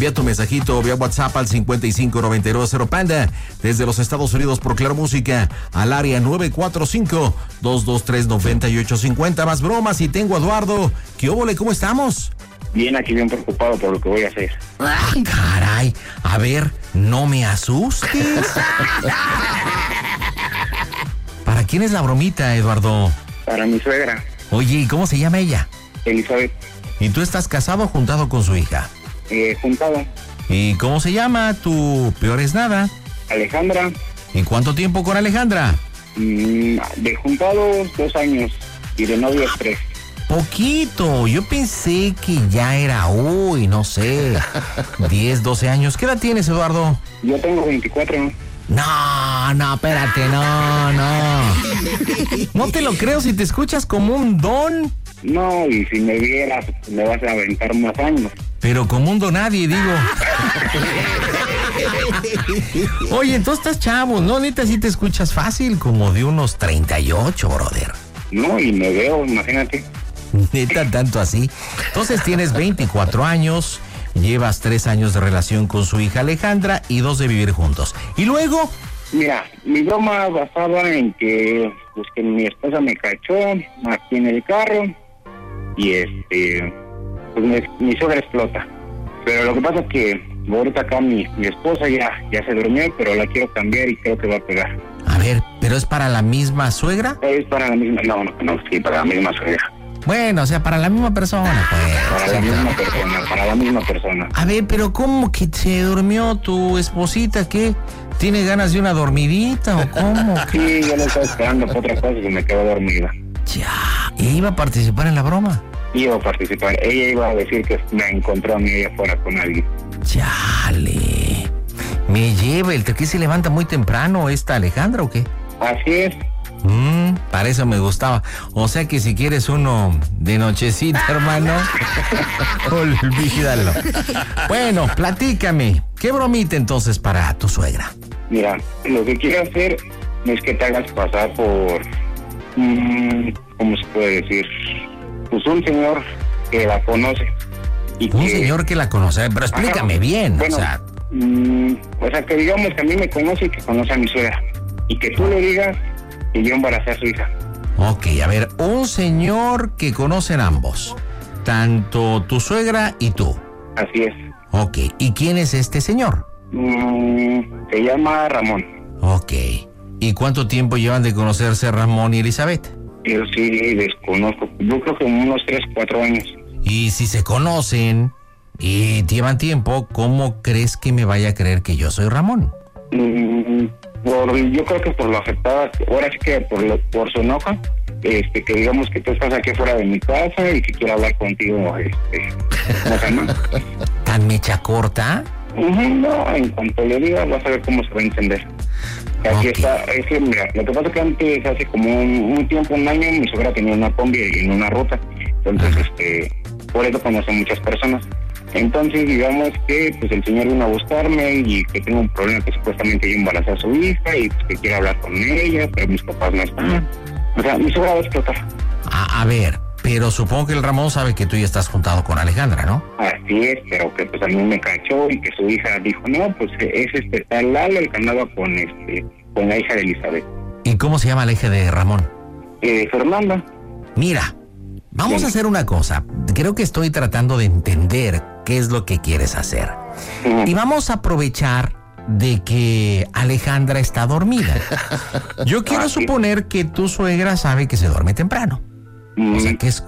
Envía tu mensajito vía WhatsApp al 5592 Panda. Desde los Estados Unidos por Claro Música al área 945-223-9850. Más bromas y tengo a Eduardo. ¿Qué óvole? ¿Cómo estamos? Bien, aquí bien preocupado por lo que voy a hacer. ¡Ay, caray! A ver, no me asustes. ¿Para quién es la bromita, Eduardo? Para mi suegra, Oye, ¿y cómo se llama ella? Elizabeth, ¿Y tú estás casado o juntado con su hija? juntado. ¿Y cómo se llama tu peor es nada? Alejandra, ¿Y cuánto tiempo con Alejandra? de juntados 2 años y de novios 3. Poquito, yo pensé que ya era, no sé, 10, 12 años. ¿Qué edad tienes, Eduardo? Yo tengo 24. No, espérate, no. No te lo creo si te escuchas como un don. No, y si me vieras, me vas a aventar más años. Pero como un don nadie, digo. Oye, entonces estás chavo, ¿no? Neta, sí te escuchas fácil, como de unos 38, brother. No, y me veo, imagínate. Neta, tanto así. Entonces tienes 24 años, llevas 3 años de relación con su hija Alejandra y 2 de vivir juntos. Y luego, Mira, mi broma basaba en que, pues, que mi esposa me cachó aquí en el carro y pues mi suegra explota. Pero lo que pasa es que ahorita acá mi esposa ya se durmió, pero la quiero cambiar y creo que va a pegar. a ver, ¿pero es para la misma suegra? Es para la misma, sí, para la misma suegra. Bueno, o sea, para la misma persona, pues. Para la misma persona. A ver, pero ¿cómo que se durmió tu esposita? ¿Qué? ¿Tiene ganas de una dormidita o cómo? Sí, yo le estaba esperando por otra cosa y me quedó dormida. Ya, ¿y iba a participar en la broma? Iba a participar, ella iba a decir que me encontró a mí allá afuera con alguien. Chale. Me lleva, ¿el que se levanta muy temprano esta Alejandra o qué? Así es. Para eso me gustaba. O sea que si quieres uno de nochecita, hermano, olvídalo. Bueno, platícame. ¿Qué bromita entonces para tu suegra? Mira, lo que quiero hacer es que te hagas pasar por, ¿cómo se puede decir? Pues un señor que la conoce. Y Un señor que la conoce, pero explícame bien. Bueno, o sea, que digamos que a mí me conoce y que conoce a mi suegra. Y que tú le digas que yo embaracé a su hija. Ok, a ver, un señor que conocen ambos, tanto tu suegra y tú. Así es. Ok, ¿y quién es este señor? Se llama Ramón. Ok, ¿y cuánto tiempo llevan de conocerse Ramón y Elizabeth? Yo sí desconozco. Yo creo que unos 3, 4 años. Y si se conocen y llevan tiempo, ¿cómo crees que me vaya a creer que yo soy Ramón? Yo creo que por lo afectada, ahora sí que por su enojo, que digamos que tú estás aquí fuera de mi casa y que quiero hablar contigo, ¿cómo se llama? ¿Tan mecha corta? No, en cuanto le diga vas a ver cómo se va a entender. Aquí está, es que mira, lo que pasa es que antes, hace como un tiempo, un año, mi suegra tenía una combi en una ruta, entonces por eso conoce muchas personas. Entonces, digamos que pues el señor vino a buscarme y que tengo un problema que supuestamente yo embaracé a su hija y pues, que quiere hablar con ella, pero mis papás no están. O sea, mi suegra va a explotar. A ver, pero supongo que el Ramón sabe que tú ya estás juntado con Alejandra, ¿no? Así es, pero que pues a mí me cachó y que su hija dijo, no, pues es tal Lalo el que andaba con la hija de Elizabeth. ¿Y cómo se llama la hija de Ramón? Fernanda. Mira, vamos a hacer una cosa. Creo que estoy tratando de entender qué es lo que quieres hacer. Y vamos a aprovechar de que Alejandra está dormida. Yo quiero suponer que tu suegra sabe que se duerme temprano. O sea, que es